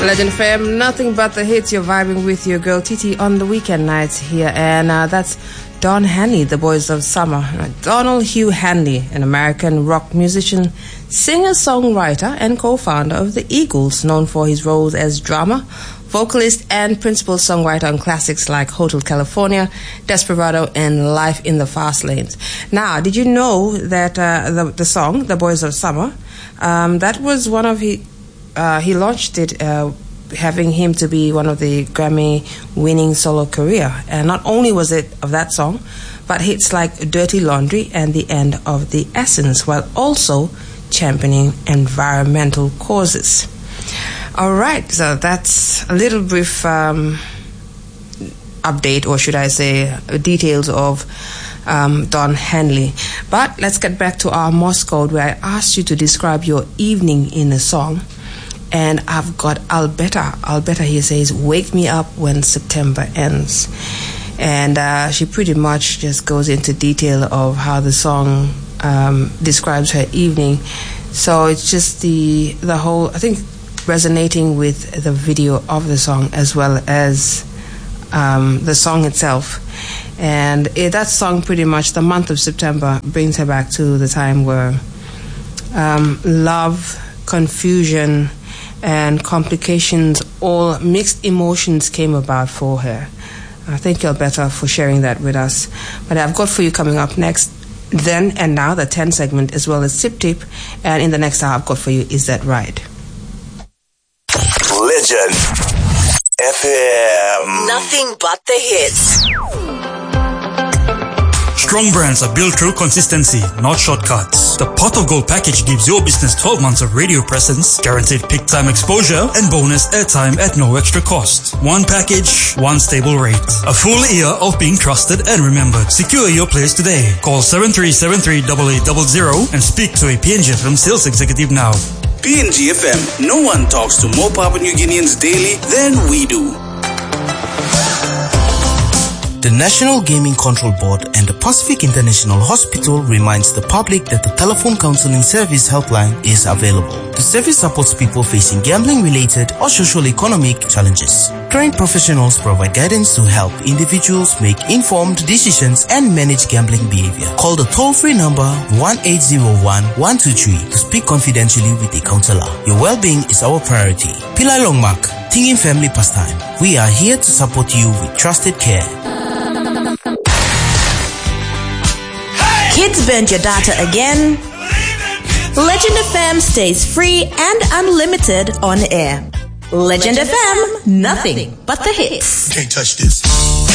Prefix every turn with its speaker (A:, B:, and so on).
A: Legend FM, nothing but the hits. You're vibing with your girl Titi on the weekend nights here, and that's Don Henley, The Boys of Summer. Donald Hugh Henley, an American rock musician, singer, songwriter, and co-founder of the Eagles, known for his roles as drummer, vocalist, and principal songwriter on classics like Hotel California, Desperado, and Life in the Fast Lanes. Now, did you know that the song The Boys of Summer, that was one of he launched it, having him to be one of the Grammy-winning solo career. And not only was it of that song, but hits like Dirty Laundry and The End of the Essence, while also championing environmental causes. All right, so that's a little brief update, or should I say, details of Don Henley. But let's get back to our Morse code, where I asked you to describe your evening in a song. And I've got Alberta. Alberta here says, "Wake me up when September ends." And she pretty much just goes into detail of how the song describes her evening. So it's just the whole, I think, resonating with the video of the song as well as the song itself. And that song, pretty much, the month of September brings her back to the time where love, confusion, and complications, all mixed emotions came about for her. Thank you, Alberta, for sharing that with us. But I've got for you coming up next, Then and Now, the 10 segment, as well as Sip Tip. And in the next hour, I've got for you, Is That Right?
B: Legend FM.
C: Nothing but the hits.
D: Strong brands are built through consistency, not shortcuts. The Pot of Gold package gives your business 12 months of radio presence, guaranteed peak time exposure, and bonus airtime at no extra cost. One package, one stable rate. A full year of being trusted and remembered. Secure your place today. Call 7373-8800 and speak to a PNG FM sales executive now.
E: PNG FM, no one talks to more Papua New Guineans daily than we do.
F: The National Gaming Control Board and the Pacific International Hospital reminds the public that the telephone counseling service helpline is available. The service supports people facing gambling-related or social-economic challenges. Trained professionals provide guidance to help individuals make informed decisions and manage gambling behavior. Call the toll-free number 1801-123 to speak confidentially with a counselor. Your well-being is our priority. Pillai Longmark, Tingin Family Pastime. We are here to support you with trusted care.
C: Kids burned your data again? Legend FM stays free and unlimited on air. Legend FM, nothing but the hits.
B: Can't touch this.